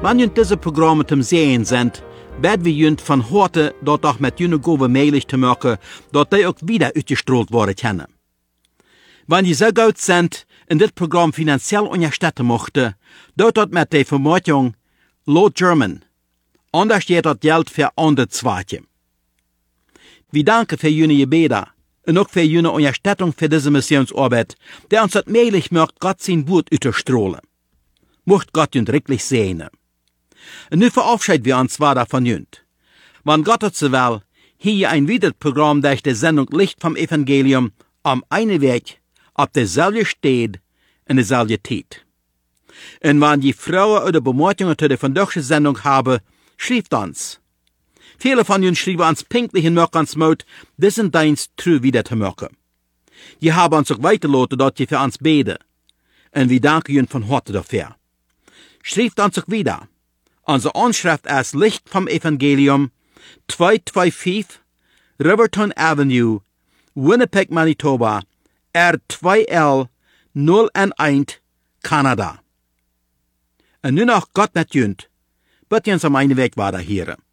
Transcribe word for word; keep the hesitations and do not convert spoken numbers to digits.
Wenn jünt diese Programme zum Sehen sind, werden wir jünt von heute dort auch mit jüne Gove möglich zu machen, dort die auch wieder ausgestrahlt worden können. Wenn die so gut sind, in das Programm finanziell unterstützen möchten, dort dort mit der Vermutung, Low German, anders steht dort Geld für andere Zweige. Wir danken für jene Gebete und auch für jene Unterstützung für diese Missionsarbeit, der uns das möglich macht, Gott sein Wort auszustrahlen. Mocht Gott uns wirklich sehen. Und nu verabschieden wir uns weiter von jünt. Wenn Gott es so will, hier ein weiteres Programm durch die Sendung Licht vom Evangelium am einen Weg, auf derselben Stelle, in derselben Zeit. Und wenn die Frauen oder Bemerkungen zu der vandaagse Sendung haben, schreibt uns. Viele von uns schreiben uns pünktlich in Mörkans Mut, diesen Dienst true wieder zu machen. Die haben uns auch weitergelassen, dort die für uns beten. Und wir danken ihnen von Herzen dafür. Schreibt uns auch wieder. Unsere Anschrift ist Licht vom Evangelium, zweihunderfünfundzweißig Riverton Avenue, Winnipeg, Manitoba, R zwei L null eins, Kanada. Und nun noch Gott mit jünt, wird uns am einen Weg weiter hören.